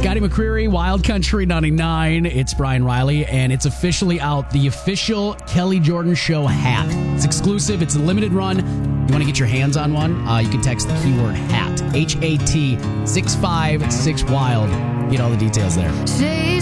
Scotty McCreery, Wild Country 99. It's Brian Riley, and it's officially out. The official Kelly Jordan Show hat. It's exclusive. It's a limited run. You want to get your hands on one? You can text the keyword HAT. HAT 656 WILD. Get all the details there.